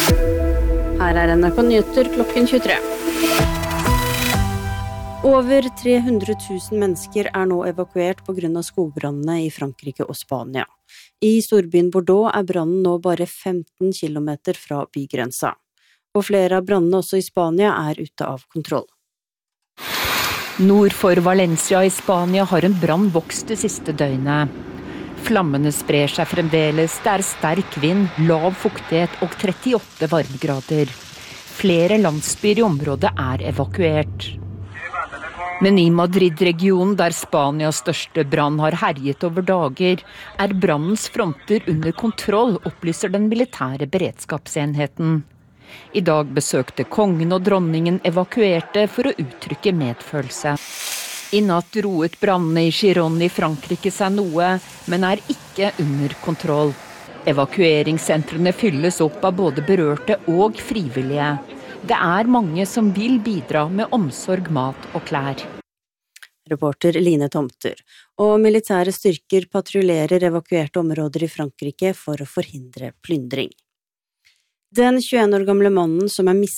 Her NRK Nyheter klokken 23. Over 300 000 mennesker nå evakuert på grunn av skogbrannene i Frankrike og Spania. I storbyen Bordeaux brannen nå bare 15 kilometer fra bygrensa. Og flere av brannene også i Spania ute av kontroll. Nord for Valencia i Spania har en brann vokst det siste døgnet. Flammene sprer seg fremdeles, det sterk vind, lav fuktighet og 38 varmegrader. Flere landsbyer i området evakuert. Men i Madrid-regionen, der Spanias største brann har herjet over dager, brannens fronter under kontroll, opplyser den militære beredskapsenheten. I dag besøkte kongen og dronningen evakuerte for å uttrykke medfølelse. I natt roet brannene i Giron i Frankrike seg noe, men ikke under kontroll. Evakueringssentrene fylles opp av både berørte og frivillige. Det mange som vil bidra med omsorg, mat og klær. Reporter Line Tomter. Og militære styrker patruljerer evakuerte områder i Frankrike for å forhindre plyndring. Den 21 år gamle mannen som mistet